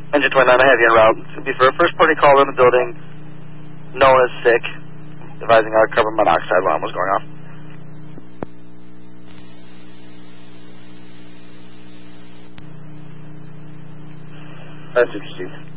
Engine 29, I have you en route. It's going to be for a first party call in the building known as SICK, advising our carbon monoxide alarm was going off. That's interesting.